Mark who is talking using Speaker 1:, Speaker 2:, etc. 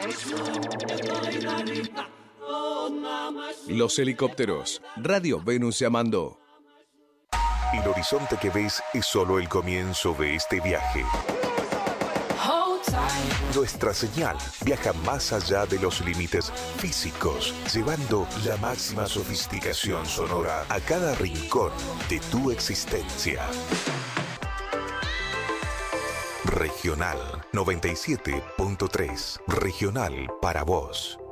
Speaker 1: Los helicópteros. Radio Venus llamando.
Speaker 2: El horizonte que ves es solo el comienzo de este viaje. Nuestra señal viaja más allá de los límites físicos, llevando la máxima sofisticación sonora a cada rincón de tu existencia. Regional 97.3. Regional para vos.